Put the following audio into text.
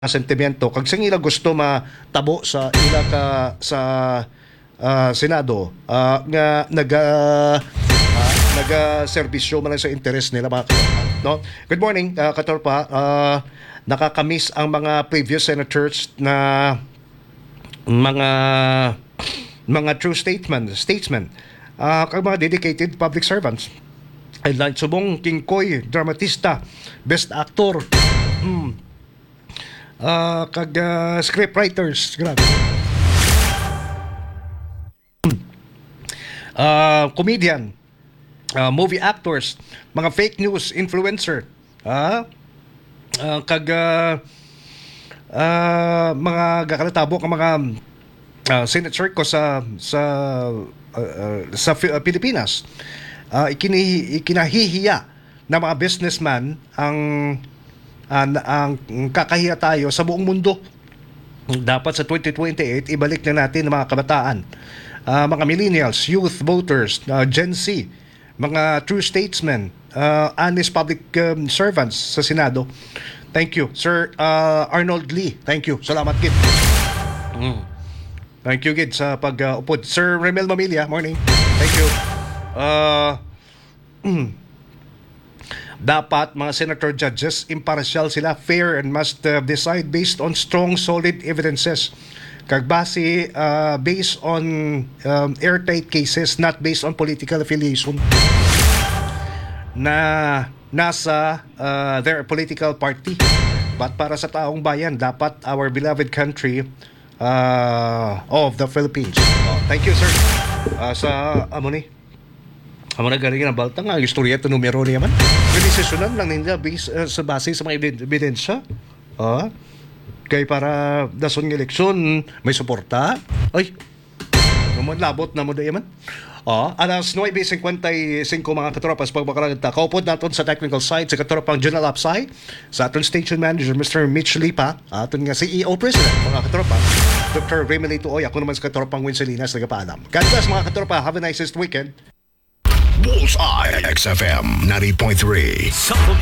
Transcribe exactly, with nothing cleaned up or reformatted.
sentimiento kag sing ila gusto matabo sa ila ka sa ah, Senado ah, nga naga ah, naga serbisyo man lang sa interes nila mga katorpa, no? Good morning, uh, katorpa. Uh, nakakamiss ang mga previous senators na mga mga true statesmen, statesmen, uh, kag mga dedicated public servants. I like subong King Koy, dramatista, best actor. Mm. Uh, kag uh, scriptwriters, grabe. Uh, comedian, uh, movie actors, mga fake news influencer, uh, uh, kag uh, uh, mga gakalatabo ng mga uh, senator ko sa sa uh, uh, sa uh, Pilipinas. Uh, ikini, ikinahihiya na mga businessman ang ang, ang kakahiya tayo sa buong mundo. Dapat sa twenty twenty-eight ibalik na natin ang mga kabataan, uh, mga millennials, youth voters, uh, Gen Z, mga true statesmen, uh, honest public um, servants sa Senado. Thank you, Sir uh, Arnold Lee. Thank you. Salamat, Gid. Mm. Thank you, Gid, sa pag-upod. Uh, Sir Remel Mamilla, morning. Thank you. Uh, mm. Dapat mga senator judges impartial sila, fair, and must uh, decide based on strong solid evidences, kag base uh, based on um, airtight cases, not based on political affiliation na nasa uh, their political party, but para sa taong bayan, dapat our beloved country uh, of the Philippines. Oh, thank you, sir, uh, sa amo ni amo na galing ng balta nga istorya ito numero niya man. Desisyonan lang ninja based, uh, sa base sa mga ebidensya. Ah, kay para dason ng eleksyon may suporta. Ay, naman labot na mo da yaman. Ah, alas nine fifty-five mga katropas pagbakaragta. Kaupod naton sa technical side sa katropang General Upside sa aton station manager Mister Mitch Lipa, aton nga C E O president mga katropa Doctor Remelito Oy, ako naman sa katropang Winselinas nagapaalam. God bless mga katropa, have a nicest weekend. Bullseye X F M ninety point three.